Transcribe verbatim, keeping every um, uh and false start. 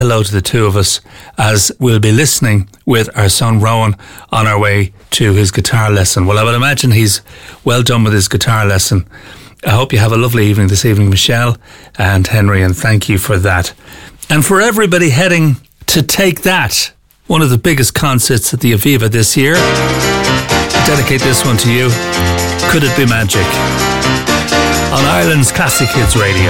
hello to the two of us as we'll be listening with our son Rowan on our way to his guitar lesson. Well, I would imagine he's well done with his guitar lesson. I hope you have a lovely evening this evening, Michelle and Henry, and thank you for that. And for everybody heading to Take That, one of the biggest concerts at the Aviva this year, I dedicate this one to you. Could It Be Magic? On Ireland's Classic Hits Radio.